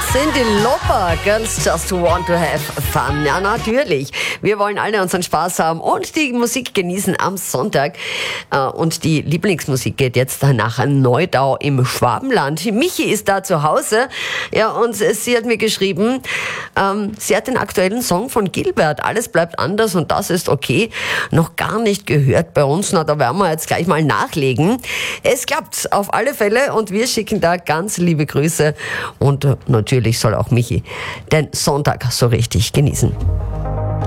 Cyndi Lauper, Girls Just Want to Have Fun. Ja, natürlich. Wir wollen alle unseren Spaß haben und die Musik genießen am Sonntag. Und die Lieblingsmusik geht jetzt nach Neudau im Schwabenland. Michi ist da zu Hause. Ja, und sie hat mir geschrieben, sie hat den aktuellen Song von Gilbert, Alles bleibt anders und das ist okay, noch gar nicht gehört bei uns. Na, da werden wir jetzt gleich mal nachlegen. Es klappt auf alle Fälle und wir schicken da ganz liebe Grüße. Und natürlich soll auch Michi den Sonntag so richtig genießen.